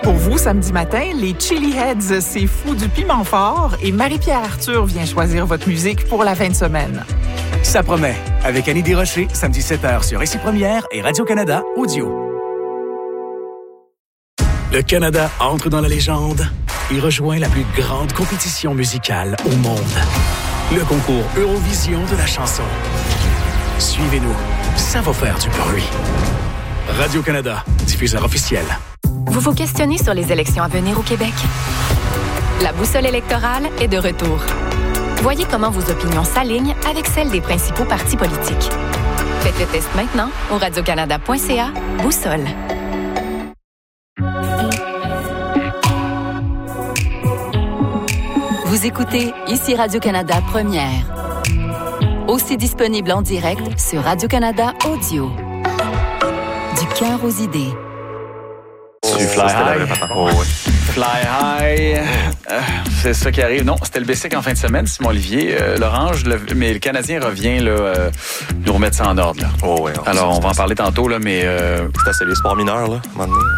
Pour vous, samedi matin, les Chili Heads, c'est fou du piment fort et Marie-Pierre Arthur vient choisir votre musique pour la fin de semaine. Ça promet. Avec Annie Desrochers, samedi 7h sur Ici Première et Radio-Canada Audio. Le Canada entre dans la légende et rejoint la plus grande compétition musicale au monde. Le concours Eurovision de la chanson. Suivez-nous, ça va faire du bruit. Radio-Canada, diffuseur officiel. Vous vous questionnez sur les élections à venir au Québec? La boussole électorale est de retour. Voyez comment vos opinions s'alignent avec celles des principaux partis politiques. Faites le test maintenant au radiocanada.ca Boussole. Vous écoutez Ici Radio-Canada Première. Aussi disponible en direct sur Radio-Canada Audio. Du cœur aux idées. Du fly high. Oh, ouais. Fly high. C'est ça qui arrive. Non, c'était le Bessic en fin de semaine, Simon Olivier. L'Orange, mais le Canadien revient là, nous remettre ça en ordre. Là. Oh, ouais, alors, on va en parler tantôt, là, mais... C'est assez les sports mineurs, là, à un moment donné.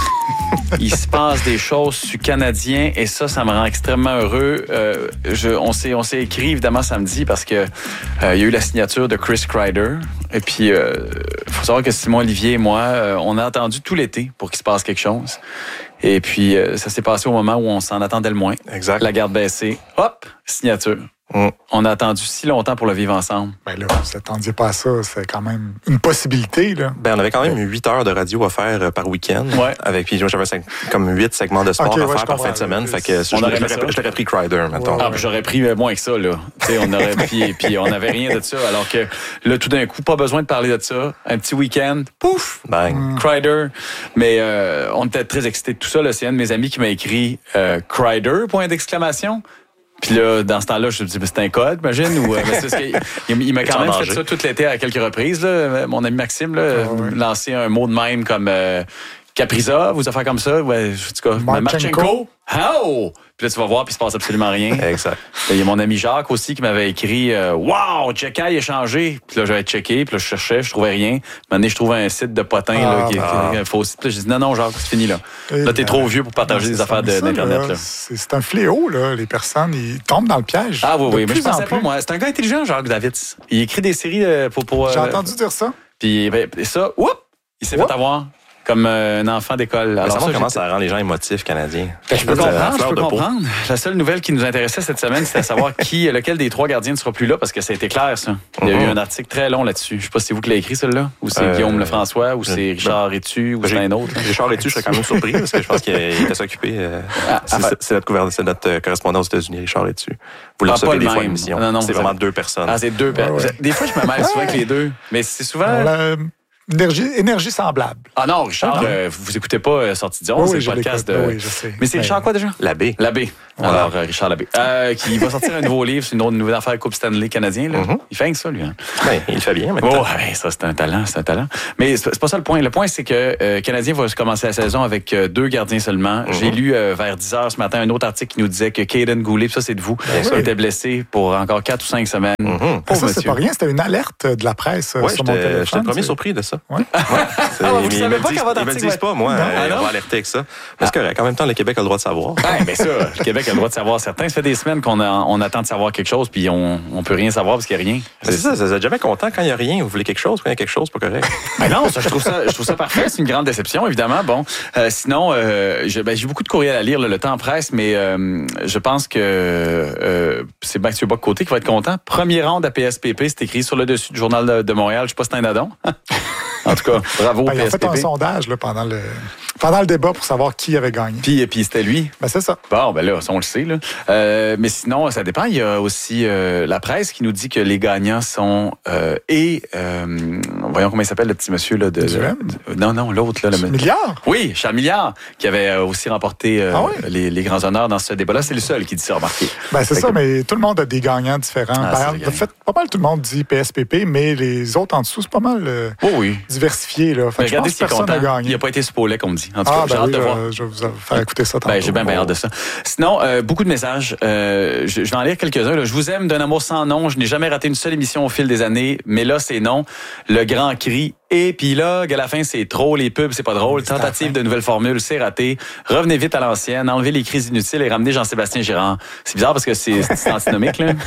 Il se passe des choses sur Canadien et ça me rend extrêmement heureux. On s'est écrit évidemment samedi parce que il y a eu la signature de Chris Kreider. Et puis, faut savoir que Simon Olivier et moi, on a attendu tout l'été pour qu'il se passe quelque chose. Et puis, ça s'est passé au moment où on s'en attendait le moins. Exact. La garde baissée. Hop, signature. On a attendu si longtemps pour le vivre ensemble. Ben là, vous attendiez pas à ça. C'est quand même une possibilité, là. Ben, on avait quand même 8 heures de radio à faire par week-end. Ouais. Puis j'avais comme 8 segments de sport à faire par fin de semaine. Fait que je l'aurais pris Kreider, mettons. Ah, j'aurais pris moins que ça, là. T'sais, on aurait puis on n'avait rien de ça. Alors que là, tout d'un coup, pas besoin de parler de ça. Un petit week-end, pouf! Bang! Kreider. Mais on était très excités de tout ça. Là. C'est un de mes amis qui m'a écrit Kreider, point d'exclamation. Puis là, dans ce temps-là, je me dis, c'est un code, imagine, ou il m'a quand même fait ça tout l'été à quelques reprises. Là. Mon ami Maxime, là, lancé un mot de même comme Kaprizov, ou des affaires comme ça. Ouais, en tout cas, Marchenko. How? Puis là, tu vas voir, puis il se passe absolument rien. Exact. Il y a mon ami Jacques aussi qui m'avait écrit Wow, Checkay a changé. Puis là, j'avais checké, puis là, je cherchais, je trouvais rien. Maintenant, je trouvais un site de potin là, qui est un faux site. Puis là, j'ai dit non, Jacques, c'est fini là. Là, t'es trop vieux pour partager des affaires d'Internet. Là. C'est un fléau, là. Les personnes, ils tombent dans le piège. Ah oui, mais je pensais pas, moi. C'est un gars intelligent, Jacques Davids. Il écrit des séries pour J'ai entendu dire ça. Puis ça, il s'est fait avoir. Comme un enfant d'école. Alors ça comment ça rend les gens émotifs canadiens. Je peux comprendre. La seule nouvelle qui nous intéressait cette semaine, c'était à savoir lequel des 3 gardiens ne sera plus là, parce que ça a été clair, ça. Il y a eu un article très long là-dessus. Je sais pas si c'est vous qui l'avez écrit, celui-là, ou c'est Guillaume Lefrançois, ou c'est Richard Rétu, ou c'est un autre. Richard Rétu, je suis quand même surpris, parce que je pense qu'il était s'occuper. C'est notre correspondant aux États-Unis, Richard Rétu. Vous le recevez des fois à l'émission. Non, c'est vraiment 2 personnes. Ah, c'est 2 personnes. Des fois, je me mêle souvent avec les deux, mais c'est souvent... Énergie semblable. Ah non, Richard, vous écoutez pas Sortie d'Ion, c'est le podcast de... Oui, je sais. Mais c'est Richard quoi déjà? L'abbé. Alors, Richard Labbé. Qui va sortir un nouveau livre sur une nouvelle affaire Coupe Stanley canadien. Là. Il fait ça, lui. Hein? Ben, il le fait bien maintenant. Ça, c'est un talent. Mais c'est pas ça le point. Le point, c'est que le Canadien va commencer la saison avec 2 gardiens seulement. J'ai lu vers 10 heures ce matin un autre article qui nous disait que Caden Goulet, ça c'est de vous, était blessé pour encore 4 ou 5 semaines. Ça, c'est pas rien. C'était une alerte de la presse sur mon téléphone. J'étais le premier surpris de ça. Vous savez pas qu'avant ils me disent pas, moi, on va alerter avec ça. Mais c'est correct. En même temps, le Québec a le droit de savoir. Mais ça, le Québec a le droit de savoir certains. Ça fait des semaines qu'on attend de savoir quelque chose, puis on peut rien savoir parce qu'il n'y a rien. C'est ça, vous êtes jamais content quand il n'y a rien. Vous voulez quelque chose, quand il y a quelque chose, pas correct. Mais non, je trouve ça parfait. C'est une grande déception, évidemment. Bon, sinon, j'ai beaucoup de courriels à lire, le temps presse, mais je pense que c'est Mathieu Bock-Côté qui va être content. Premier round à PSPP, c'est écrit sur le dessus du Journal de Montréal. Je sais pas si c'est un addon. En tout cas, bravo PSPP. Ils ont fait un sondage là, pendant le débat pour savoir qui avait gagné. Puis c'était lui. Ben c'est ça. Bon, ben là, on le sait. Là. Mais sinon, ça dépend. Il y a aussi la presse qui nous dit que les gagnants sont... voyons comment il s'appelle, le petit monsieur. Là, non, l'autre. Là, Milliard? Oui, Charles Milliard, qui avait aussi remporté les grands honneurs dans ce débat-là. C'est le seul qui dit ça, remarquez. Ben c'est ça, mais tout le monde a des gagnants différents. En fait, pas mal tout le monde dit PSPP, mais les autres en dessous, c'est pas mal diversifié. Là. Regardez ce qu'il est content. Il n'a pas été spoilé, comme dit. vendredi. En tout cas, j'ai hâte de voir. Je vais vous faire écouter ça tantôt. J'ai bien hâte de ça. Sinon, beaucoup de messages. Je vais en lire quelques-uns. Là. Je vous aime d'un amour sans nom. Je n'ai jamais raté une seule émission au fil des années. Mais là, c'est non. Le grand cri. Épilogue, à la fin, c'est trop. Les pubs, c'est pas drôle. Tentative de nouvelle formule, c'est raté. Revenez vite à l'ancienne. Enlevez les crises inutiles et ramenez Jean-Sébastien Girard. C'est bizarre parce que c'est antinomique, là.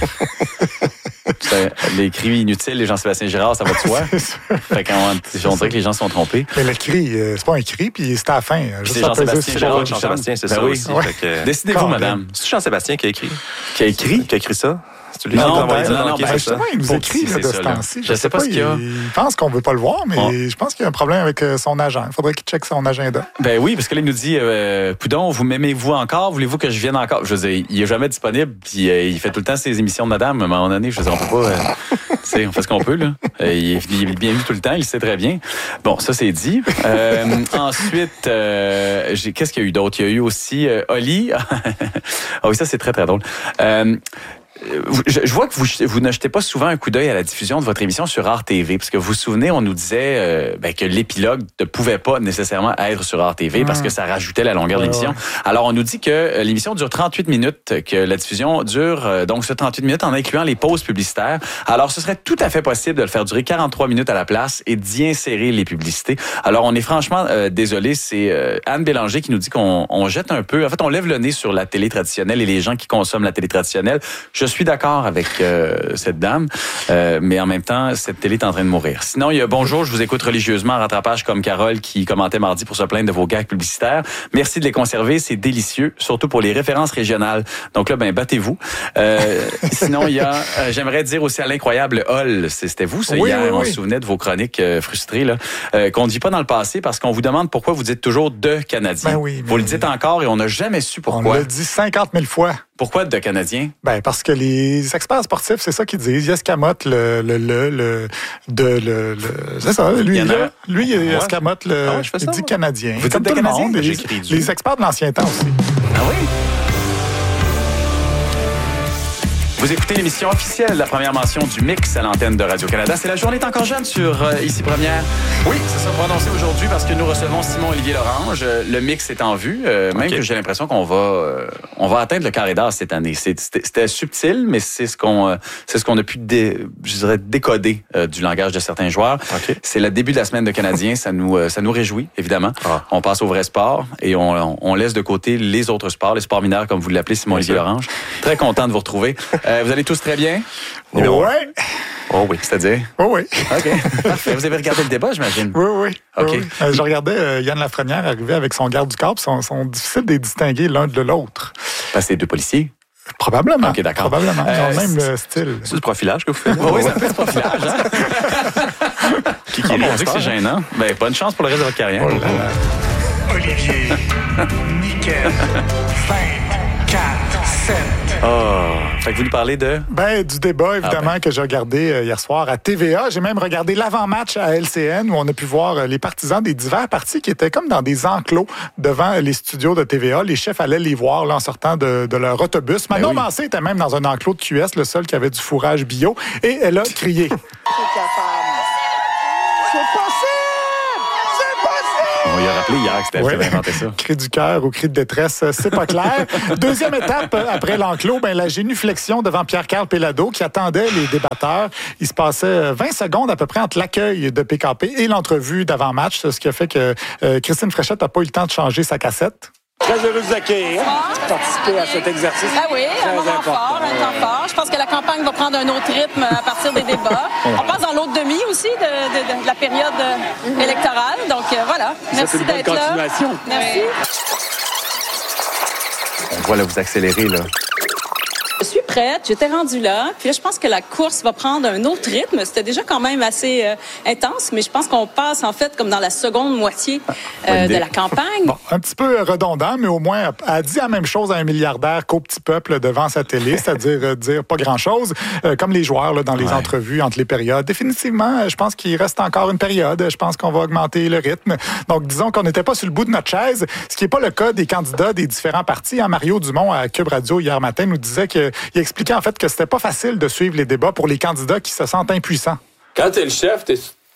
Les cris inutiles, les Jean-Sébastien Girard, ça va de soi. Fait qu'on dirait que les gens se sont trompés. Mais le cri, c'est pas un cri, puis c'est à la fin. C'est Jean-Sébastien Girard. Jean-Sébastien, c'est ça aussi. Décidez-vous, madame. C'est Jean-Sébastien qui a écrit. Qui a écrit ça? Non, justement, il nous écrit de ce temps-ci. Je sais pas ce qu'il y a. Il pense qu'on veut pas le voir, mais je pense qu'il y a un problème avec son agent. Il faudrait qu'il check son agenda. Ben oui, parce que là, il nous dit, Poudon, vous m'aimez-vous encore? Voulez-vous que je vienne encore? Je veux dire, il est jamais disponible, puis il fait tout le temps ses émissions de madame. À un moment donné, je veux dire, on peut pas... on fait ce qu'on peut, là. Il est bienvenu tout le temps, il le sait très bien. Bon, ça, c'est dit. Ensuite, qu'est-ce qu'il y a eu d'autre? Il y a eu aussi Oli. Ah oui, ça, c'est très, très drôle. Je vois que vous ne jetez pas souvent un coup d'œil à la diffusion de votre émission sur Art TV, parce que vous vous souvenez, on nous disait que l'épilogue ne pouvait pas nécessairement être sur Art TV parce que ça rajoutait la longueur de l'émission. Alors, on nous dit que l'émission dure 38 minutes, que la diffusion dure donc ce 38 minutes en incluant les pauses publicitaires. Alors, ce serait tout à fait possible de le faire durer 43 minutes à la place et d'y insérer les publicités. Alors, on est franchement désolé. C'est Anne Bélanger qui nous dit qu'on jette un peu... En fait, on lève le nez sur la télé traditionnelle et les gens qui consomment la télé traditionnelle. Je suis d'accord avec cette dame, mais en même temps, cette télé est en train de mourir. Sinon, il y a Bonjour, je vous écoute religieusement en rattrapage comme Carole qui commentait mardi pour se plaindre de vos gags publicitaires. Merci de les conserver, c'est délicieux, surtout pour les références régionales. Donc là, battez-vous. Sinon, il y a, j'aimerais dire aussi à l'incroyable Hall, c'était vous ça hier, on se souvenait de vos chroniques frustrées, là, qu'on ne vit pas dans le passé parce qu'on vous demande pourquoi vous dites toujours de Canadiens. Vous le dites encore et on n'a jamais su pourquoi. On l'a dit 50 000 fois. Pourquoi de Canadiens? Parce que les experts sportifs, c'est ça qu'ils disent. Ils escamotent c'est ça, lui, il escamote il dit Canadien. Vous dites de Canadien? Les experts de l'ancien temps aussi. Ah oui? Vous écoutez l'émission officielle, la première mention du mix à l'antenne de Radio-Canada. C'est la journée est encore jeune sur Ici Première. Oui, c'est ça, prononcé aujourd'hui parce que nous recevons Simon-Olivier Lorange. Le mix est en vue. Même que j'ai l'impression qu'on va atteindre le carré d'as cette année. C'était subtil, mais c'est ce qu'on a pu décoder du langage de certains joueurs. C'est le début de la semaine de Canadiens. Ça nous réjouit, évidemment. On passe au vrai sport et on laisse de côté les autres sports, les sports mineurs, comme vous l'appelez, Simon-Olivier Lorange. Très content de vous retrouver. Vous allez tous très bien? Oui. Oh oui. C'est-à-dire? Oh oui. OK. Parfait. Vous avez regardé le débat, j'imagine? Oui. OK. Je regardais Yann Lafrenière arriver avec son garde du corps, puis sont difficiles de les distinguer l'un de l'autre. Parce que c'est deux policiers? Probablement. OK, d'accord. Probablement. Ils ont le même style. C'est du profilage que vous faites? Oui, c'est un peu du profilage. Qui est mon Dieu que c'est gênant. Bonne chance pour le reste de votre carrière. Oh là là. Olivier, nickel, 5, 4, 7. Fait que vous nous parlez de... Du débat, évidemment, que j'ai regardé hier soir à TVA. J'ai même regardé l'avant-match à LCN où on a pu voir les partisans des divers partis qui étaient comme dans des enclos devant les studios de TVA. Les chefs allaient les voir là, en sortant de leur autobus. Manon Mancé était même dans un enclos de QS, le seul qui avait du fourrage bio, et elle a crié. On lui a rappelé hier que c'était elle qui avait inventé ça. Cri du cœur ou cri de détresse, c'est pas clair. Deuxième étape après l'enclos, la génuflexion devant Pierre-Carl Péladeau qui attendait les débatteurs. Il se passait 20 secondes à peu près entre l'accueil de PKP et l'entrevue d'avant-match, ce qui a fait que Christine Fréchette n'a pas eu le temps de changer sa cassette. Très heureux de vous accueillir, participer à cet exercice. Ah oui, un moment fort, un temps fort. Je pense que la campagne va prendre un autre rythme à partir des débats. On passe dans l'autre demi aussi de la période électorale. Donc voilà, merci d'être là. Continuation. Merci. On voit là, vous accélérez, là. Je suis prête, j'étais rendue là. Puis là, je pense que la course va prendre un autre rythme. C'était déjà quand même assez intense, mais je pense qu'on passe en fait comme dans la seconde moitié de la campagne. Bon, un petit peu redondant, mais au moins, elle a dit la même chose à un milliardaire qu'au petit peuple devant sa télé, c'est-à-dire dire pas grand-chose, comme les joueurs là, dans les entrevues entre les périodes. Définitivement, je pense qu'il reste encore une période. Je pense qu'on va augmenter le rythme. Donc, disons qu'on n'était pas sur le bout de notre chaise, ce qui n'est pas le cas des candidats des différents partis. Mario Dumont à Cube Radio hier matin nous disait qu'il expliquait en fait que c'était pas facile de suivre les débats pour les candidats qui se sentent impuissants. Quand t'es le chef, t'es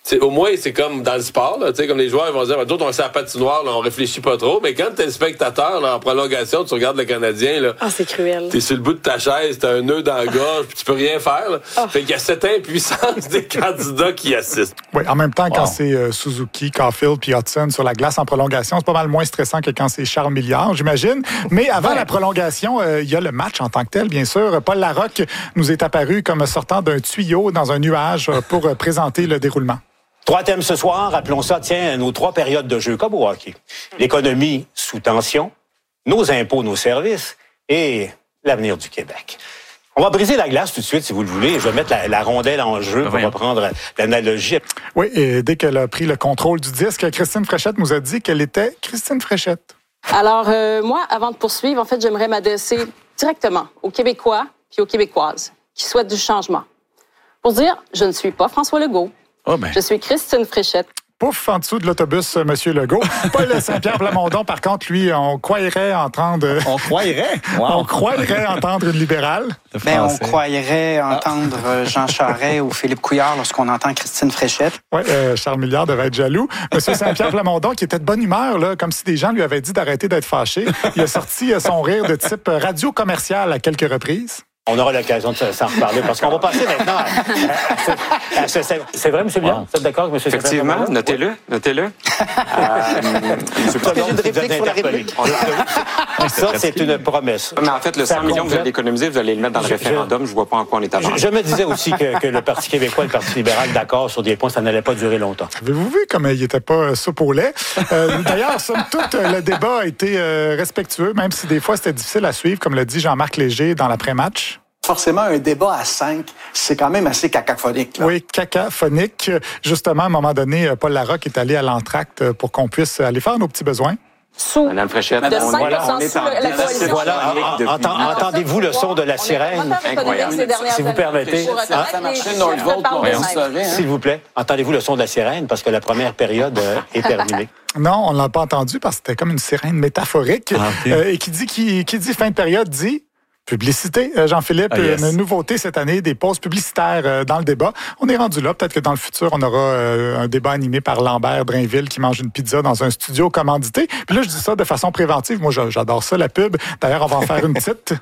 au moins, c'est comme dans le sport, là, comme les joueurs ils vont dire, d'autres, on sait la patinoire, là, on réfléchit pas trop, mais quand t'es le spectateur, là, en prolongation, tu regardes le Canadien, là, c'est cruel. T'es sur le bout de ta chaise, t'as un nœud dans la gorge, puis tu peux rien faire. Là. Fait qu'il y a cette impuissance des candidats qui assistent. Oui, en même temps, quand c'est Suzuki, Caulfield puis Hudson sur la glace en prolongation, c'est pas mal moins stressant que quand c'est Charles Milliard, j'imagine. Mais avant la prolongation, il y a le match en tant que tel, bien sûr. Paul Larocque nous est apparu comme sortant d'un tuyau dans un nuage pour présenter le déroulement. 3 thèmes ce soir, appelons ça, nos 3 périodes de jeu, comme au hockey. L'économie sous tension, nos impôts, nos services et l'avenir du Québec. On va briser la glace tout de suite, si vous le voulez. Je vais mettre la rondelle en jeu pour reprendre l'analogie. Oui, et dès qu'elle a pris le contrôle du disque, Christine Fréchette nous a dit qu'elle était Christine Fréchette. Alors, moi, avant de poursuivre, en fait, j'aimerais m'adresser directement aux Québécois puis aux Québécoises qui souhaitent du changement. Pour dire, je ne suis pas François Legault. Je suis Christine Fréchette. Pouf, en dessous de l'autobus, M. Legault. Paul Saint-Pierre Plamondon, par contre, lui, on croirait entendre... On croirait? Wow. On croirait entendre une libérale. On croirait entendre Jean Charest ou Philippe Couillard lorsqu'on entend Christine Fréchette. Oui, Charles Milliard devait être jaloux. M. Saint-Pierre Plamondon, qui était de bonne humeur, là, comme si des gens lui avaient dit d'arrêter d'être fâché. Il a sorti son rire de type radio commercial à quelques reprises. On aura l'occasion de s'en reparler parce qu'on va passer maintenant à c'est vrai, M. Milliard? Vous êtes d'accord avec M. Effectivement, notez-le. Une réplique sur la réplique. Ça, c'est une promesse. Mais en fait, le 100 millions que vous allez économiser, vous allez le mettre dans le référendum. Je vois pas en quoi on est avancé. Je me disais aussi que le Parti québécois et le Parti libéral, d'accord sur des points, ça n'allait pas durer longtemps. Avez-vous vu comme il n'était pas soupe au lait? D'ailleurs, somme toute, le débat a été respectueux, même si des fois c'était difficile à suivre, comme l'a dit Jean-Marc Léger dans l'après-match. Forcément, un débat à 5, c'est quand même assez cacophonique. Là. Oui, cacophonique. Justement, à un moment donné, Paul Larocque est allé à l'entracte pour qu'on puisse aller faire nos petits besoins. Madame Fréchette, entendez-vous le son de la sirène? Incroyable. Si vous permettez. S'il vous plaît, entendez-vous le son de la sirène? Parce que la première période est terminée. Non, on ne l'a pas entendu parce que c'était comme une sirène métaphorique. Et qui dit fin de période dit... Publicité, Jean-Philippe, une nouveauté cette année, des pauses publicitaires dans le débat. On est rendu là. Peut-être que dans le futur, on aura un débat animé par Lambert Drainville qui mange une pizza dans un studio commandité. Puis là, je dis ça de façon préventive. Moi, j'adore ça, la pub. D'ailleurs, on va en faire une petite.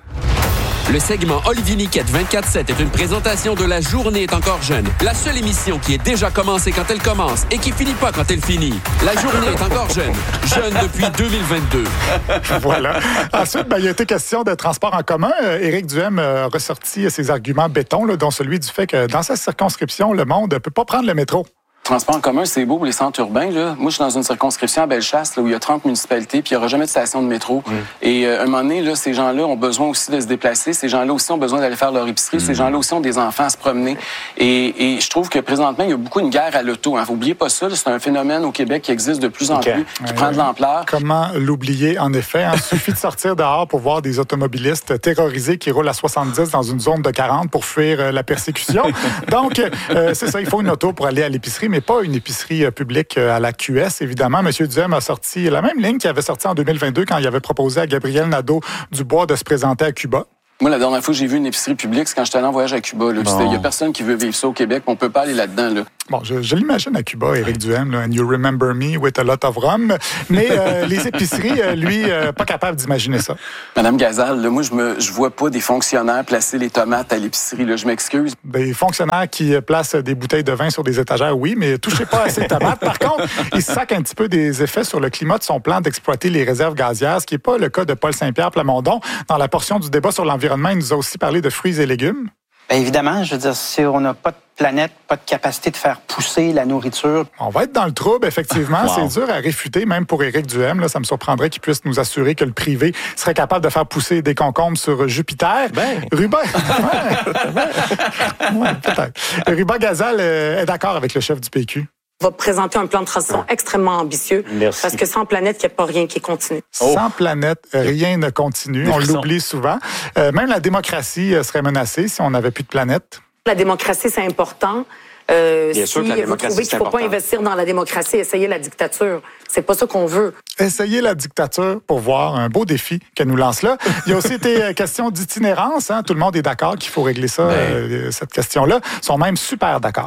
Le segment Olivier Niquette 24/7 est une présentation de La Journée est encore jeune. La seule émission qui est déjà commencée quand elle commence et qui finit pas quand elle finit. La Journée est encore jeune. Jeune depuis 2022. Voilà. Ensuite, il a été question de transport en commun. Éric Duhem a ressorti ses arguments béton, là, dont celui du fait que dans sa circonscription, le monde ne peut pas prendre le métro. Transport en commun, c'est beau pour les centres urbains. Là. Moi, je suis dans une circonscription à Bellechasse là, où il y a 30 municipalités, puis il n'y aura jamais de station de métro. Et à un moment donné, là, ces gens-là ont besoin aussi de se déplacer. Ces gens-là aussi ont besoin d'aller faire leur épicerie. Ces gens-là aussi ont des enfants à se promener. Et je trouve que présentement, il y a beaucoup une guerre à l'auto. Hein. N'oubliez pas ça. C'est un phénomène au Québec qui existe de plus en plus, qui prend de l'ampleur. Comment l'oublier, en effet? Il suffit de sortir dehors pour voir des automobilistes terrorisés qui roulent à 70 dans une zone de 40 pour fuir la persécution. Donc, c'est ça. Il faut une auto pour aller à l'épicerie, mais pas une épicerie publique à la QS, évidemment. M. Duhem a sorti la même ligne qu'il avait sortie en 2022 quand il avait proposé à Gabriel Nadeau-Dubois de se présenter à Cuba. Moi, la dernière fois que j'ai vu une épicerie publique, c'est quand j'étais allé en voyage à Cuba. Il n'y a personne qui veut vivre ça au Québec. On peut pas aller là-dedans. Là. Bon, je l'imagine à Cuba, Éric Duhem, là, and you remember me with a lot of rum. Mais les épiceries, lui, pas capable d'imaginer ça. Madame Gazal, là, moi, je vois pas des fonctionnaires placer les tomates à l'épicerie. Là, je m'excuse. Des fonctionnaires qui placent des bouteilles de vin sur des étagères, oui, mais touchez pas à ces tomates. Par contre, il se sac un petit peu des effets sur le climat de son plan d'exploiter les réserves gazières, ce qui n'est pas le cas de Paul Saint-Pierre Plamondon. Dans la portion du débat sur l'environnement, il nous a aussi parlé de fruits et légumes. Bien évidemment, je veux dire, si on n'a pas de planète, pas de capacité de faire pousser la nourriture. On va être dans le trouble, effectivement. Wow. C'est dur à réfuter, même pour Éric Duhem. Là, ça me surprendrait qu'il puisse nous assurer que le privé serait capable de faire pousser des concombres sur Jupiter. Ruba... peut-être. Ruba Gazal est d'accord avec le chef du PQ. On va présenter un plan de transition extrêmement ambitieux. Merci. Parce que sans planète, il n'y a pas rien qui continue. Sans planète, rien ne continue. On l'oublie souvent. Même la démocratie serait menacée si on n'avait plus de planète. La démocratie, c'est important. Bien sûr que la démocratie, vous trouvez qu'il ne faut pas investir dans la démocratie, essayer la dictature. C'est pas ça qu'on veut. Essayer la dictature pour voir un beau défi qu'elle nous lance là. Il y a aussi été question d'itinérance. Hein. Tout le monde est d'accord qu'il faut régler ça, cette question-là. Ils sont même super d'accord.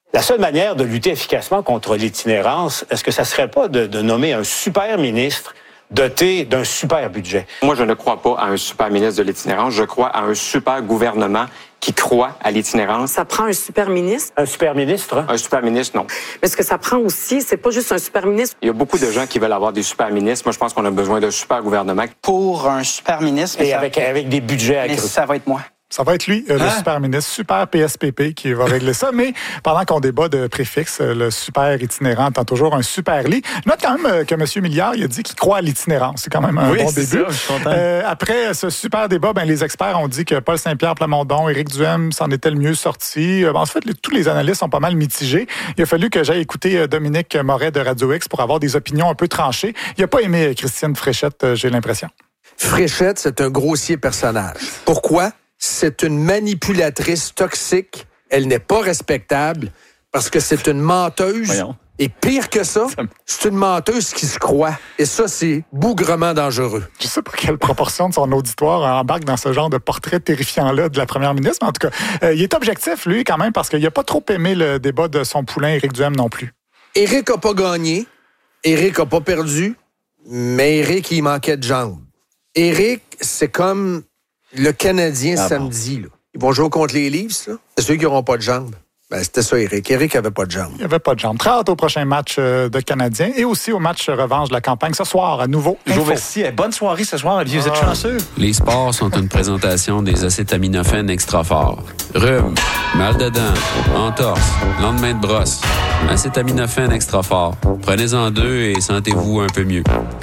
La seule manière de lutter efficacement contre l'itinérance, est-ce que ça serait pas de nommer un super ministre doté d'un super budget? Moi, je ne crois pas à un super ministre de l'itinérance. Je crois à un super gouvernement qui croit à l'itinérance. Ça prend un super ministre. Un super ministre? Un super ministre, non. Mais ce que ça prend aussi, c'est pas juste un super ministre. Il y a beaucoup de gens qui veulent avoir des super ministres. Moi, je pense qu'on a besoin d'un super gouvernement. Pour un super ministre. Et avec des budgets accrus. Mais ça va être moi. Ça va être lui, le super ministre, super PSPP, qui va régler ça. Mais pendant qu'on débat de préfixe, le super itinérant entend toujours un super lit. Je note quand même que M. Milliard, il a dit qu'il croit à l'itinérance. C'est quand même un bon début. Ça, je suis content. Après ce super débat, les experts ont dit que Paul Saint-Pierre Plamondon, Éric Duhaime s'en était le mieux sorti. En fait, tous les analystes sont pas mal mitigés. Il a fallu que j'aille écouter Dominique Moret de Radio X pour avoir des opinions un peu tranchées. Il n'a pas aimé Christine Fréchette, j'ai l'impression. Fréchette, c'est un grossier personnage. Pourquoi? C'est une manipulatrice toxique. Elle n'est pas respectable parce que c'est une menteuse. Voyons. Et pire que ça, c'est une menteuse qui se croit. Et ça, c'est bougrement dangereux. Je sais pas quelle proportion de son auditoire embarque dans ce genre de portrait terrifiant-là de la première ministre. Mais en tout cas, il est objectif, lui, quand même, parce qu'il n'a pas trop aimé le débat de son poulain Éric Duhaime non plus. Éric n'a pas gagné. Éric n'a pas perdu. Mais Éric, il manquait de jambes. Éric, c'est comme le Canadien samedi. Là. Ils vont jouer contre les Leafs. Là. C'est ceux qui n'auront pas de jambes. C'était ça, Éric. Éric n'avait pas de jambes. Il n'avait pas de jambes. Très hâte au prochain match de Canadiens et aussi au match revanche de la campagne ce soir, à nouveau. Merci. Bonne soirée ce soir, Olivier. Vous êtes chanceux. Les sports sont une présentation des acétaminophènes extra forts. Rhume, mal de dents, entorse, lendemain de brosse. Acétaminophène extra fort. Prenez-en 2 et sentez-vous un peu mieux.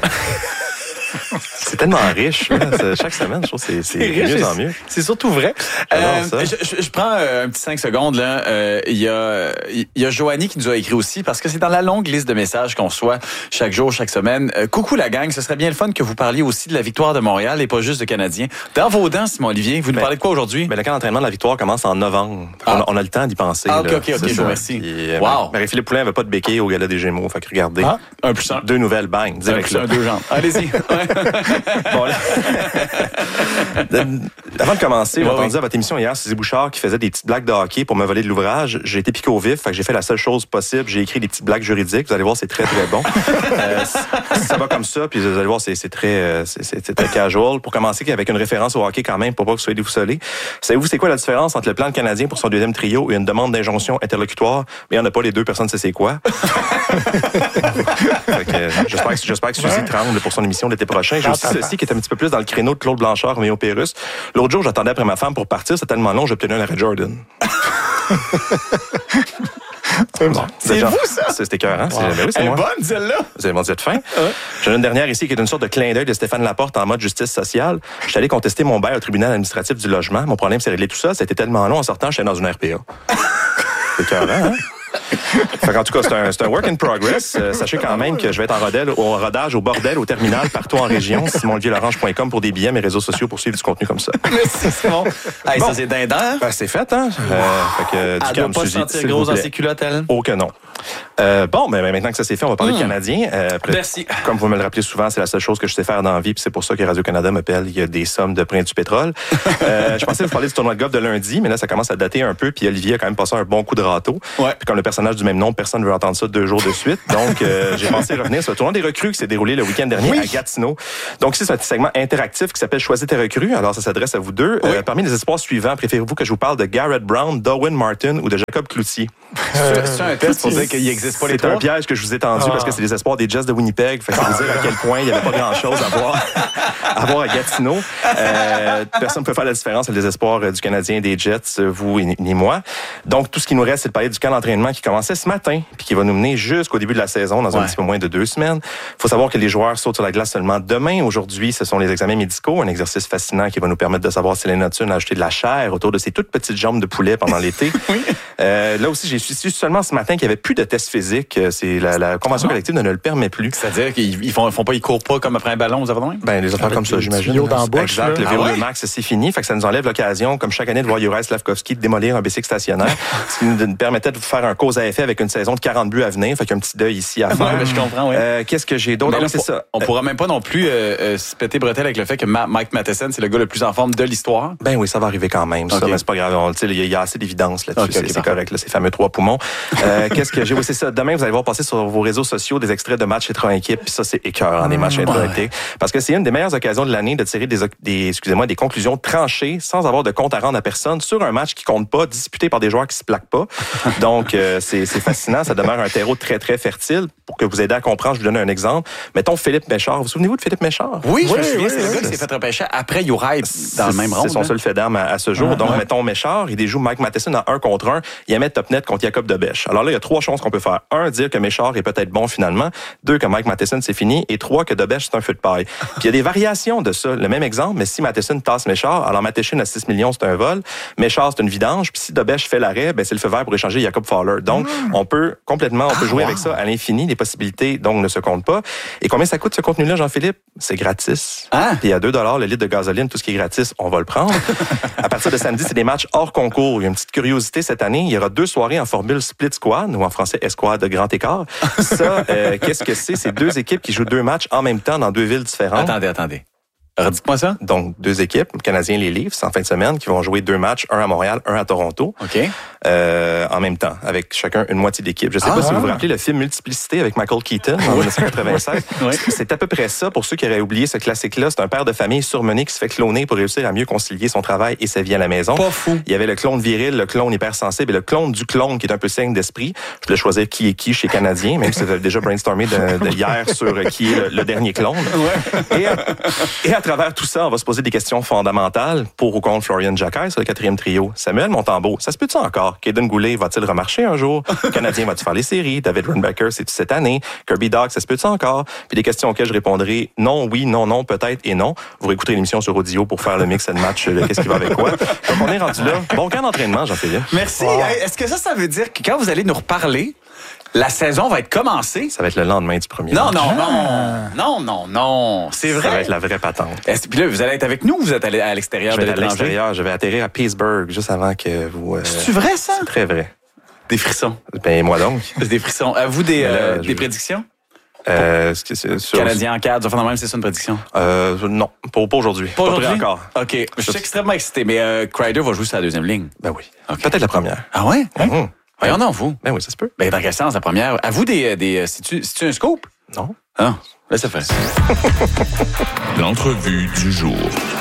C'est tellement riche. Chaque semaine, je trouve que c'est mieux en mieux. C'est surtout vrai. Je prends un petit 5 secondes. Là. Il y a Joanie qui nous a écrit aussi, parce que c'est dans la longue liste de messages qu'on reçoit chaque jour, chaque semaine. Coucou la gang, ce serait bien le fun que vous parliez aussi de la victoire de Montréal et pas juste de Canadiens. Dans vos dents, Simon-Olivier, vous nous parlez de quoi aujourd'hui? Le camp d'entraînement de la victoire commence en novembre. On a le temps d'y penser. OK, je vous remercie. Wow. Marie-Philippe Poulin n'avait pas de béquille au Gala des Gémeaux. Fait que regardez. 1+1. 2 nouvelles, bang. Direct là. 2 jambes. Allez-y. Bon, là. Avant de commencer, j'ai entendu à votre émission hier, Suzy Bouchard qui faisait des petites blagues de hockey pour me voler de l'ouvrage. J'ai été piqué au vif, fait que j'ai fait la seule chose possible. J'ai écrit des petites blagues juridiques. Vous allez voir, c'est très, très bon. Ça va comme ça, puis vous allez voir, c'est très casual. Pour commencer, avec une référence au hockey quand même, pour pas que vous soyez déboussolés. Savez-vous, c'est quoi la différence entre le plan canadien pour son deuxième trio et une demande d'injonction interlocutoire? Mais il n'y en a pas les deux, personne ne sait c'est quoi. J'espère que Suzy tremble pour son émission l'été prochain. J'ai aussi ceci qui est un petit peu plus dans le créneau de Claude Blanchard, Méo Pérus. L'autre jour, j'attendais après ma femme pour partir. C'est tellement long, j'ai obtenu un arrêt Jordan. C'est bon. C'est vous, ça? C'était écœurant. Wow. C'est moi. Bonne, celle-là. Vous avez dit de fin. J'en ai une dernière ici qui est une sorte de clin d'œil de Stéphane Laporte en mode justice sociale. Je suis allé contester mon bail au tribunal administratif du logement. Mon problème, c'est réglé tout ça. Ça a été tellement long en sortant, j'étais dans une RPA. C'est écœurant, hein? En tout cas, c'est un work in progress. Sachez quand même que je vais être en rodage, au bordel, au terminal, partout en région. SimonOlivierLarange.com pour des billets, mes réseaux sociaux pour suivre du contenu comme ça. Merci, Simon. Hey, ça, c'est dindant. C'est fait, hein? Elle ne doit pas se sentir grosse dans ses culottes, elle? Oh que non. Maintenant que ça c'est fait, on va parler de Canadiens. Merci. Comme vous me le rappelez souvent, c'est la seule chose que je sais faire dans la vie, puis c'est pour ça que Radio-Canada m'appelle. Il y a des sommes de prix du pétrole. Je pensais vous parler du tournoi de golf de lundi, mais là, ça commence à dater un peu, puis Olivier a quand même passé un bon coup de râteau. Ouais. Puis comme le personnage du même nom, personne ne veut entendre ça 2 jours de suite. Donc, j'ai pensé revenir sur le tournoi des recrues qui s'est déroulé le week-end dernier à Gatineau. Donc, ici, c'est un petit segment interactif qui s'appelle Choisis tes recrues. Alors, ça s'adresse à vous deux. Oui. Parmi les espoirs suivants, préférez-vous que je vous parle de Garrett Brown, Darwin Martin ou de Jacob Cloutier? C'est un test pour dire qu'il n'existe pas les trois. C'est un piège que je vous ai tendu parce que c'est les espoirs des Jets de Winnipeg. Fait que ça veut dire à quel point il n'y avait pas grand-chose à voir à Gatineau. Personne ne peut faire la différence entre les espoirs du Canadien et des Jets, vous ni moi. Donc, tout ce qui nous reste, c'est de parler du camp d'entraînement qui commençait ce matin puis qui va nous mener jusqu'au début de la saison dans un petit peu moins de 2 semaines. Il faut savoir que les joueurs sautent sur la glace seulement demain. Aujourd'hui, ce sont les examens médicaux, un exercice fascinant qui va nous permettre de savoir si Lena Thune a ajouté de la chair autour de ses toutes petites jambes de poulet pendant l'été. Là aussi, j'ai su seulement ce matin qu'il n'y avait plus de tests physique. C'est la convention collective ne le permet plus. C'est-à-dire qu'ils courent pas comme après un ballon, vous avez besoin? Ben, les affaires comme ça, j'imagine. Exact. Le vélo max, c'est fini. Fait que ça nous enlève l'occasion, comme chaque année, de voir Juraj Slavkovski démolir un bicycle stationnaire. Ce qui nous permettait de faire un cause à effet avec une saison de 40 buts à venir. Fait qu'il y a un petit deuil ici à faire. Ouais, je comprends, oui. Qu'est-ce que j'ai d'autre? C'est ça. On pourra même pas non plus se péter bretelle avec le fait que Mike Matheson, c'est le gars le plus en forme de l'histoire. Ben oui, ça va arriver quand même. Ça, mais c'est pas grave. Il y a assez d'évidence là-dessus. C'est correct, là, ces fameux 3 poumons. Qu'est-ce que j'ai? Oui, c'est ça. Demain, vous allez voir passer sur vos réseaux sociaux des extraits de matchs intra-équipe. Puis ça, c'est écœurant, des matchs intra-équipe. Parce que c'est une des meilleures occasions de l'année de tirer des conclusions tranchées sans avoir de compte à rendre à personne sur un match qui compte pas, disputé par des joueurs qui se plaquent pas. Donc, c'est fascinant. Ça demeure un terreau très, très fertile. Pour que vous aidiez à comprendre, je vous donne un exemple. Mettons Philippe Méchard. Vous souvenez-vous de Philippe Méchard? Oui, je me souviens. C'est le gars qui s'est fait repêcher après Juraj dans le même rôle. C'est son seul fait d'arme à ce jour. Donc, mettons Méchard, il déjoue Mike Matheson en 1 contre 1. Il met top net contre Jacob Debèche. Alors là, il y a 3 choses qu'on peut faire. 1, dire que Méchard est peut-être bon finalement. 2, que Mike Matheson, c'est fini. Et 3, que Debèche, c'est un feu de paille. Puis il y a des variations de ça. Le même exemple, mais si Matheson tasse Méchard, alors Matheson à 6 millions, c'est un vol. Méchard, c'est une vidange. Puis si Debèche fait l'arrêt, ben c'est le feu vert pour échanger Jacob Fowler. Donc, on peut jouer avec ça à l'infini. Les possibilités, donc, ne se comptent pas. Et combien ça coûte ce contenu-là, Jean-Philippe? C'est gratis. Puis à 2 $ le litre de gasoline, tout ce qui est gratis, on va le prendre. À partir de samedi, c'est des matchs hors concours. Il y a une petite curiosité cette année. Il y aura 2 soirées en formule split squad, ou en français escouade de grand écart. Ça, qu'est-ce que c'est? C'est 2 équipes qui jouent 2 matchs en même temps dans 2 villes différentes. Attendez. Redites-moi ça. Donc, 2 équipes, Canadiens les Leafs, en fin de semaine, qui vont jouer 2 matchs, un à Montréal, un à Toronto. OK. En même temps, avec chacun une moitié d'équipe. Je sais pas si vous vous rappelez le film Multiplicité avec Michael Keaton en 1996. C'est à peu près ça. Pour ceux qui auraient oublié ce classique-là, c'est un père de famille surmené qui se fait cloner pour réussir à mieux concilier son travail et sa vie à la maison. Pas fou. Il y avait le clone viril, le clone hypersensible et le clone du clone qui est un peu saigne d'esprit. Je voulais choisir qui est qui chez Canadiens, même si c'était déjà brainstormé de hier sur qui est le dernier clone. Et à travers tout ça, on va se poser des questions fondamentales pour ou contre Florian Jacquet sur le 4e trio. Samuel Montembeault, ça se peut-tu encore? Kaden Goulet va-t-il remarcher un jour? Le Canadien va-tu faire les séries? David Runbecker, c'est-tu cette année? Kirby Dach, ça se peut-tu encore? Puis des questions auxquelles je répondrai non, oui, non, non, peut-être et non. Vous réécouterez l'émission sur audio pour faire le mix and match, qu'est-ce qui va avec quoi. Donc on est rendu là. Bon camp d'entraînement, Jean-Philippe. Merci. Est-ce que ça veut dire que quand vous allez nous reparler, la saison va être commencée? Ça va être le lendemain du premier Non. C'est vrai. Ça va être la vraie patente. Puis là, vous allez être avec nous ou vous êtes allé à l'extérieur de l'étranger? À l'extérieur. Je vais atterrir à Pittsburgh juste avant que vous... C'est vrai, ça? C'est très vrai. Des frissons. Ben, moi donc. Des frissons. Avez-vous des prédictions? Canadien en cadre, enfin, même, c'est ça une prédiction? Non, pas aujourd'hui. Pas aujourd'hui encore. OK. Je suis extrêmement excité, mais Kreider va jouer sur la 2e ligne. Ben oui. Okay. Peut-être la première. Ah ouais? Voyons donc, vous. Ben oui, ça se peut. Ben, dans quel sens, la première? À vous c'est-tu un scoop? Non. Ah, là, ça fait. L'entrevue du jour.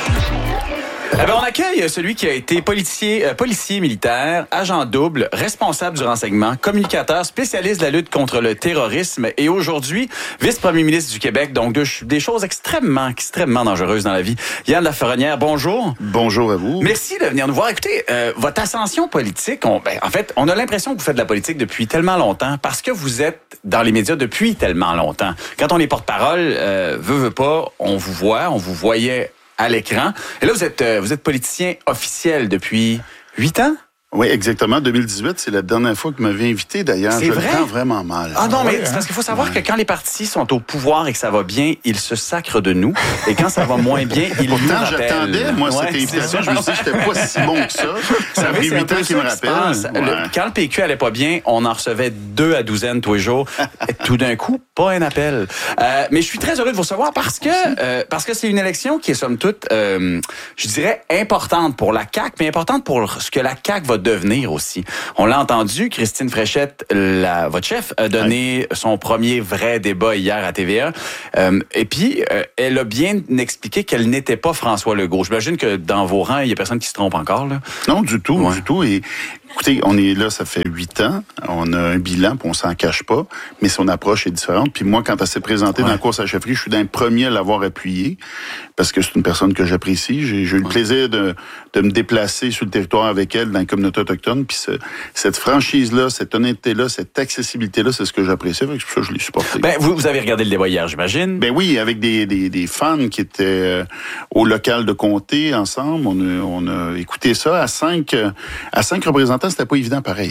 On accueille celui qui a été policier militaire, agent double, responsable du renseignement, communicateur, spécialiste de la lutte contre le terrorisme et aujourd'hui, vice-premier ministre du Québec. Donc, des choses extrêmement dangereuses dans la vie. Yann Laferronnière, bonjour. Bonjour à vous. Merci de venir nous voir. Écoutez, votre ascension politique, en fait, on a l'impression que vous faites de la politique depuis tellement longtemps parce que vous êtes dans les médias depuis tellement longtemps. Quand on est porte-parole, veut pas, on vous voit, on vous voyait à l'écran. Et là, vous êtes politicien officiel depuis 8 ans? Oui, exactement. 2018, c'est la dernière fois que vous m'avez invité, d'ailleurs. C'est vrai? Je le prends vraiment mal. Ah non, mais c'est parce qu'il faut savoir que quand les partis sont au pouvoir et que ça va bien, ils se sacrent de nous. Et quand ça va moins bien, ils nous rappellent. Pourtant, j'attendais, moi, cette invitation. Je me suis dit que j'étais pas si bon que ça. Ça fait 8 ans qu'ils me rappellent. Quand le PQ allait pas bien, on en recevait 2 à douzaine tous les jours. Et tout d'un coup, pas un appel. Mais je suis très heureux de vous recevoir parce que c'est une élection qui est, somme toute, je dirais, importante pour la CAQ, mais importante pour ce que la CAQ va devenir aussi. On l'a entendu, Christine Fréchette, votre chef, a donné son premier vrai débat hier à TVA. Et puis, elle a bien expliqué qu'elle n'était pas François Legault. J'imagine que dans vos rangs, il y a personne qui se trompe encore, là. Non, du tout, du tout. Et écoutez, on est là, ça fait 8 ans. On a un bilan, puis on s'en cache pas. Mais son approche est différente. Puis moi, quand elle s'est présentée dans la course à la chefferie, je suis d'un premier à l'avoir appuyé parce que c'est une personne que j'apprécie. J'ai eu le plaisir de me déplacer sur le territoire avec elle dans la communauté autochtone. Puis cette franchise-là, cette honnêteté-là, cette accessibilité-là, c'est ce que j'apprécie. C'est pour ça que je l'ai supporté. Ben, vous avez regardé le débat hier, j'imagine? Ben oui, avec des fans qui étaient au local de comté ensemble. On a écouté ça à 5 représentants. C'était pas évident pareil, hein?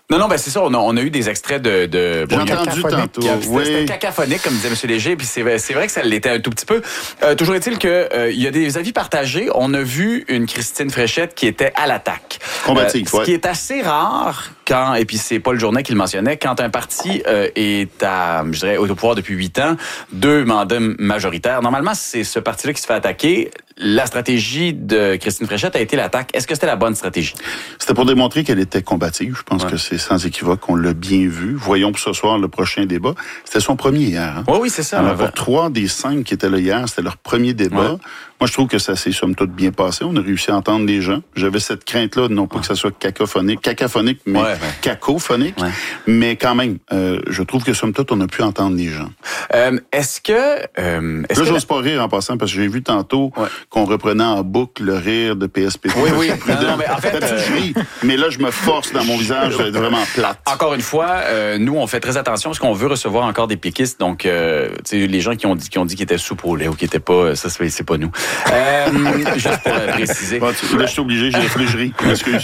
Non, ben c'est ça. On a eu des extraits de J'ai entendu tantôt. C'était cacophonique, comme disait M. Léger, puis c'est vrai que ça l'était un tout petit peu. Toujours est-il que il y a des avis partagés. On a vu une Christine Fréchette qui était à l'attaque. Combative, ce qui est assez rare quand, et puis c'est Paul Journet qui le mentionnait, quand un parti est au pouvoir depuis 8 ans, 2 mandats majoritaires. Normalement, c'est ce parti-là qui se fait attaquer. La stratégie de Christine Fréchette a été l'attaque. Est-ce que c'était la bonne stratégie? C'était pour démontrer qu'elle était combative. Je pense que c'est sans équivoque. On l'a bien vu. Voyons pour ce soir le prochain débat. C'était son premier hier. Hein? Oui, c'est ça. Alors, 3 des 5 qui étaient là hier, c'était leur premier débat. Ouais. Moi, je trouve que ça s'est somme toute bien passé. On a réussi à entendre les gens. J'avais cette crainte-là, non pas que ça soit cacophonique, mais cacophonique. Ouais. Mais quand même, je trouve que somme toute, on a pu entendre les gens. Est-ce que... là, j'ose pas rire en passant, parce que j'ai vu tantôt qu'on reprenait en boucle le rire de PSPP. Oui. Non, mais en fait... je ris, mais là, je me force dans mon visage d'être vraiment plate. Encore une fois, nous, on fait très attention parce qu'on veut recevoir encore des péquistes. Donc, tu sais, les gens qui ont dit qu'ils étaient soupe au lait ou qui étaient pas... Ça, c'est pas nous. Juste pour préciser. Là, je suis obligé, j'ai réfléchi. Excuse.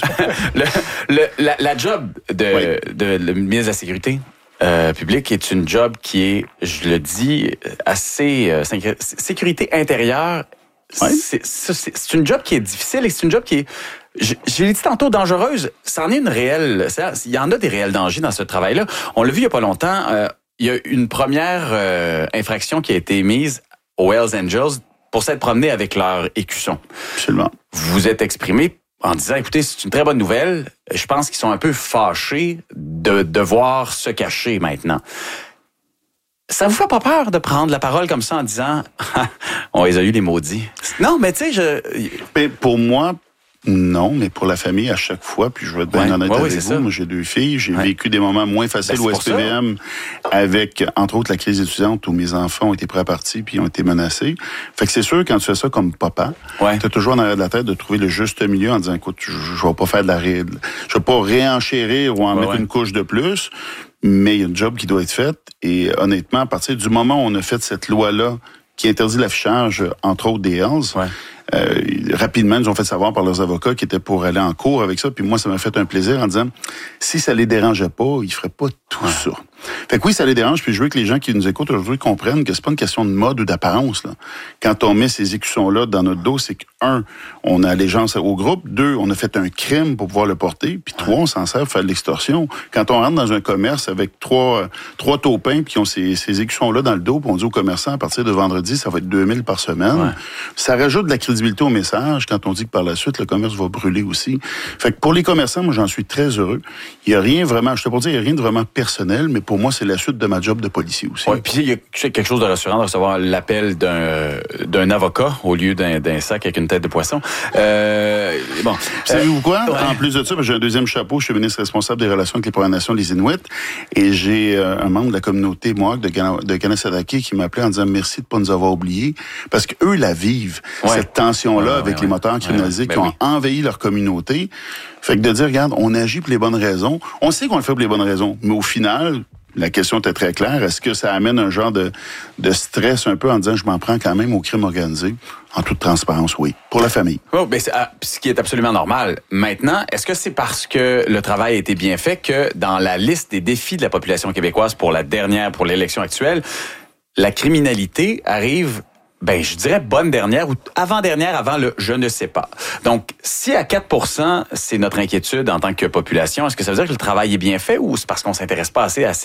La job de ministre de la Sécurité publique est une job qui est, je le dis, assez... sécurité intérieure, c'est une job qui est difficile et c'est une job qui est... Je l'ai dit tantôt, dangereuse. Ça en est une réelle... Il y en a des réels dangers dans ce travail-là. On l'a vu il y a pas longtemps. Il y a une première infraction qui a été mise aux Hells Angels pour s'être promenés avec leur écusson. Absolument. Vous êtes exprimé en disant, écoutez, c'est une très bonne nouvelle. Je pense qu'ils sont un peu fâchés de devoir se cacher maintenant. Ça vous fait pas peur de prendre la parole comme ça en disant, on les a eu les maudits? Non, mais tu sais, Mais pour moi, non, mais pour la famille, à chaque fois, puis je vais être bien honnête avec vous, moi j'ai 2 filles, j'ai vécu des moments moins faciles au SPVM avec, entre autres, la crise étudiante où mes enfants ont été pris à partie puis ont été menacés. Fait que c'est sûr, quand tu fais ça comme papa, t'as toujours en arrière de la tête de trouver le juste milieu en disant, écoute, je vais pas faire je vais pas réenchérir ou en mettre une couche de plus, mais il y a une job qui doit être faite et honnêtement, à partir du moment où on a fait cette loi-là qui interdit l'affichage, entre autres des Hells, rapidement, ils ont fait savoir par leurs avocats qu'ils étaient pour aller en cours avec ça. Puis moi, ça m'a fait un plaisir en disant, si ça les dérangeait pas, ils feraient pas tout ça. Fait que oui, ça les dérange. Puis je veux que les gens qui nous écoutent aujourd'hui comprennent que c'est pas une question de mode ou d'apparence. Là. Quand on met ces écussons-là dans notre dos, c'est que 1, on a allégeance au groupe. 2, on a fait un crime pour pouvoir le porter. Puis 3, on s'en sert pour faire de l'extorsion. Quand on rentre dans un commerce avec trois taupins puis qui ont ces écussons-là dans le dos, puis on dit aux commerçants, à partir de vendredi, ça va être 2000 par semaine. Ça rajoute de la crédibilité au message quand on dit que par la suite, le commerce va brûler aussi. Fait que pour les commerçants, moi, j'en suis très heureux. Il y a rien vraiment, je te peux dire, il y a rien de vraiment personnel, mais pour moi, c'est la suite de ma job de policier aussi. Oui, puis il y a quelque chose de rassurant de recevoir l'appel d'un avocat au lieu d'un sac avec une tête de poisson. Savez-vous quoi? En plus de ça, j'ai un deuxième chapeau. Je suis ministre responsable des relations avec les Premières Nations, les Inuits, et j'ai un membre de la communauté Mohawk de Kanesatake qui m'a appelé en disant merci de pas nous avoir oubliés, parce qu'eux la vivent, cette tension-là avec les moteurs criminalisés qui ont envahi leur communauté. Fait que de dire, regarde, on agit pour les bonnes raisons. On sait qu'on le fait pour les bonnes raisons, mais au final, la question était très claire. Est-ce que ça amène un genre de stress un peu en disant, je m'en prends quand même au crime organisé? En toute transparence, oui. Pour la famille. Oh, ben ce qui est absolument normal. Maintenant, est-ce que c'est parce que le travail a été bien fait que dans la liste des défis de la population québécoise pour l'élection actuelle, la criminalité arrive... je dirais bonne dernière ou avant-dernière avant le « je ne sais pas ». Donc, si à 4%, c'est notre inquiétude en tant que population, est-ce que ça veut dire que le travail est bien fait ou c'est parce qu'on s'intéresse pas assez à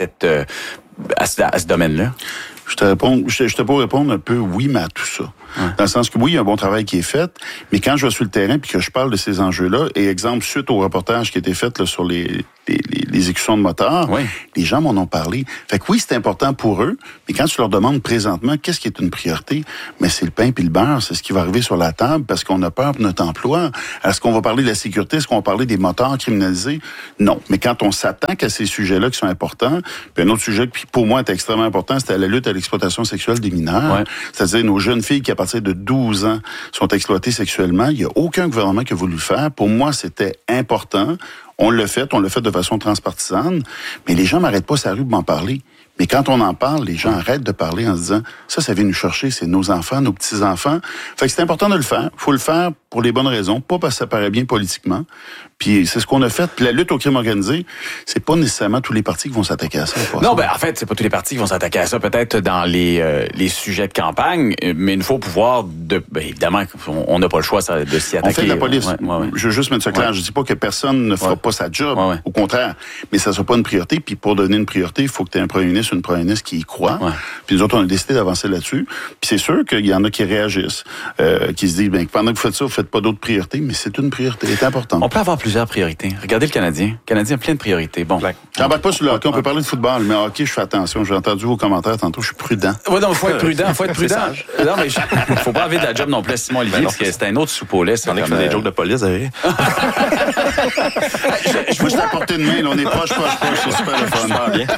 ce domaine-là? Je te peux répondre un peu oui, mais à tout ça. Dans le sens que oui, il y a un bon travail qui est fait, mais quand je vais sur le terrain puis que je parle de ces enjeux-là, et exemple, suite au reportage qui a été fait là, sur les écussons de moteurs, les gens m'en ont parlé. Fait que oui, c'est important pour eux, mais quand tu leur demandes présentement qu'est-ce qui est une priorité, mais c'est le pain puis le beurre, c'est ce qui va arriver sur la table parce qu'on a peur de notre emploi. Est-ce qu'on va parler de la sécurité? Est-ce qu'on va parler des moteurs criminalisés? Non. Mais quand on s'attaque à ces sujets-là qui sont importants, puis un autre sujet qui pour moi est extrêmement important, c'était la lutte à l'exploitation sexuelle des mineurs. C'est-à-dire nos jeunes filles qui à partir de 12 ans sont exploitées sexuellement. Il n'y a aucun gouvernement qui a voulu le faire. Pour moi, c'était important. On l'a fait de façon transpartisane, mais les gens m'arrêtent pas sur la rue pour m'en parler. Mais quand on en parle, les gens arrêtent de parler en se disant ça vient nous chercher, c'est nos enfants, nos petits-enfants. Fait que c'est important de le faire. Faut le faire pour les bonnes raisons, pas parce que ça paraît bien politiquement. Puis c'est ce qu'on a fait. Puis la lutte au crime organisé, c'est pas nécessairement tous les partis qui vont s'attaquer à ça. Non, ben en fait, c'est pas tous les partis qui vont s'attaquer à ça. Peut-être dans les sujets de campagne, mais une fois au pouvoir, évidemment, on n'a pas le choix de s'y attaquer. On fait de la police. Ouais. Je veux juste mettre ça clair. Je dis pas que personne ne fera pas sa job. Au contraire. Mais ça sera pas une priorité. Puis pour donner une priorité, il faut que tu aies un premier ministre ou une première ministre qui y croit. Puis nous autres, on a décidé d'avancer là-dessus. Puis c'est sûr qu'il y en a qui réagissent, qui se disent, pendant que vous faites ça, vous faites pas d'autres priorités, mais c'est une priorité, elle est importante. On peut avoir plusieurs priorités. Regardez le Canadien. Le Canadien a plein de priorités. Bon. J'embarque pas sur le hockey. On peut parler de football, mais hockey, je fais attention. J'ai entendu vos commentaires tantôt. Je suis prudent. Oui, non, il faut être prudent. Non, mais faut pas enlever de la job non plus à Simon Olivier, parce que c'est un autre soupe au lait. On est comme des jokes de police, vous savez. Moi, je t'ai apporté de main. On est proche. C'est super le fun. Bien.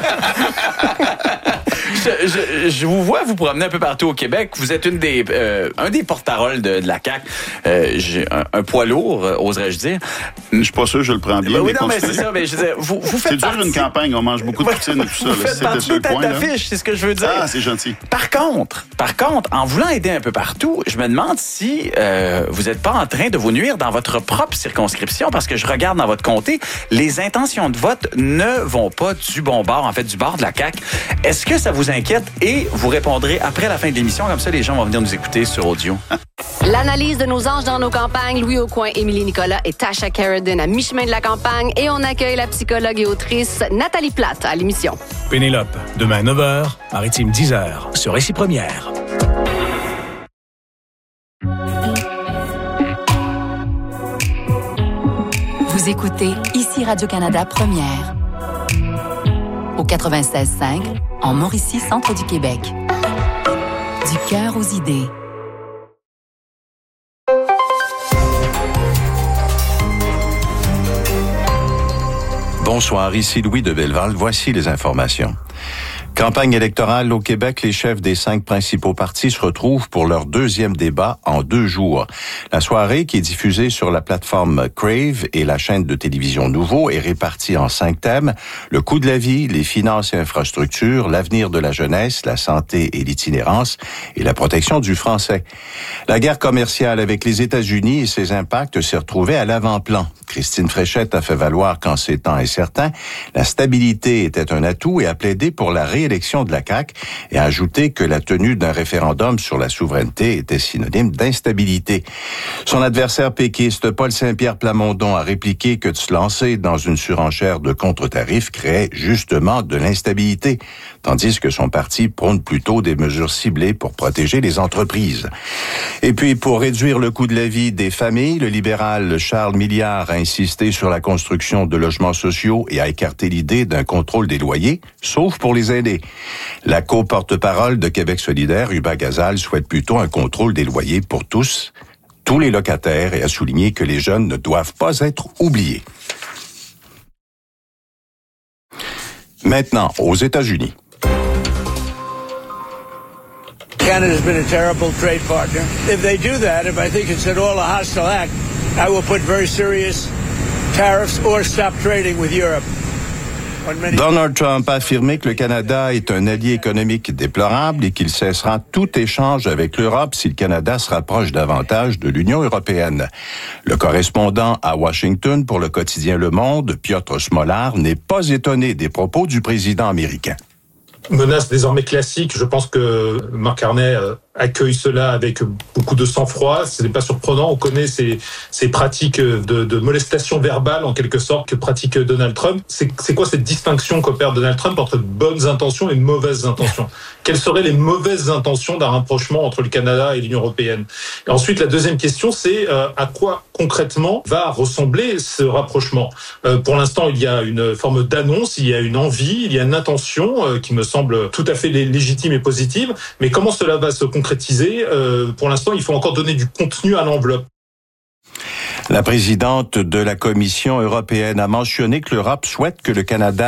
Je vous vois vous promener un peu partout au Québec. Vous êtes un des porte-paroles de la CAQ. J'ai un poids lourd, oserais-je dire. Je suis pas sûr que je le prends bien. Oui, non, mais c'est ça. Mais je disais, vous faites c'est dur une campagne. On mange beaucoup de poutine et tout ça. Vous faites partie de tête d'affiche, c'est ce que je veux dire. Ah, c'est gentil. Par contre, en voulant aider un peu partout, je me demande si vous n'êtes pas en train de vous nuire dans votre propre circonscription, parce que je regarde dans votre comté, les intentions de vote ne vont pas du bon bord, en fait, du bord de la CAQ. Est-ce que ça vous inquiète? Et vous répondrez après la fin de l'émission, comme ça les gens vont venir nous écouter sur audio. L'analyse de nos anges dans nos campagnes, Louis Aucoin, Émilie Nicolas et Tasha Carradine à mi-chemin de la campagne, et on accueille la psychologue et autrice Nathalie Plate à l'émission. Pénélope, demain 9h, Maritime 10h, sur Récit Première. Vous écoutez ici Radio-Canada Première. Au 96.5, en Mauricie, centre du Québec. Du cœur aux idées. Bonsoir, ici Louis de Belleval. Voici les informations. Campagne électorale au Québec, les chefs des 5 principaux partis se retrouvent pour leur deuxième débat en 2 jours. La soirée, qui est diffusée sur la plateforme Crave et la chaîne de télévision Nouveau, est répartie en 5 thèmes: le coût de la vie, les finances et infrastructures, l'avenir de la jeunesse, la santé et l'itinérance, et la protection du français. La guerre commerciale avec les États-Unis et ses impacts s'est retrouvée à l'avant-plan. Christine Fréchette a fait valoir qu'en ces temps incertains, la stabilité était un atout et a plaidé pour la réélection de la CAQ et a ajouté que la tenue d'un référendum sur la souveraineté était synonyme d'instabilité. Son adversaire péquiste, Paul Saint-Pierre Plamondon, a répliqué que de se lancer dans une surenchère de contre-tarifs créait justement de l'instabilité, tandis que son parti prône plutôt des mesures ciblées pour protéger les entreprises. Et puis, pour réduire le coût de la vie des familles, le libéral Charles Milliard a insisté sur la construction de logements sociaux et a écarté l'idée d'un contrôle des loyers, sauf pour les aînés. La co-porte-parole de Québec solidaire, Hubert Gazal, souhaite plutôt un contrôle des loyers pour tous les locataires, et a souligné que les jeunes ne doivent pas être oubliés. Maintenant, aux États-Unis. Canada's been a terrible trade partner. If they do that, if I think it's at all a hostile act, I will put very serious tariffs or stop trading with Europe. Donald Trump a affirmé que le Canada est un allié économique déplorable et qu'il cessera tout échange avec l'Europe si le Canada se rapproche davantage de l'Union européenne. Le correspondant à Washington pour le quotidien Le Monde, Piotr Smolar, n'est pas étonné des propos du président américain. Menace désormais classique, je pense que Mark Carney accueille cela avec beaucoup de sang-froid. Ce n'est pas surprenant. On connaît ces pratiques de molestation verbale, en quelque sorte, que pratique Donald Trump. C'est quoi cette distinction qu'opère Donald Trump entre bonnes intentions et mauvaises intentions? Quelles seraient les mauvaises intentions d'un rapprochement entre le Canada et l'Union européenne? Et ensuite, la deuxième question, c'est à quoi concrètement va ressembler ce rapprochement? Pour l'instant, il y a une forme d'annonce, il y a une envie, il y a une intention qui me semble tout à fait légitime et positive. Mais comment cela va se concrétiser? Pour l'instant, il faut encore donner du contenu à l'enveloppe. La présidente de la Commission européenne a mentionné que l'Europe souhaite que le Canada